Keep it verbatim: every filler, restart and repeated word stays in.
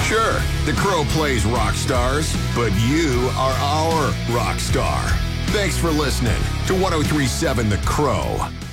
Sure, the Crow plays rock stars, but you are our rock star. Thanks for listening to one oh three point seven The Crow.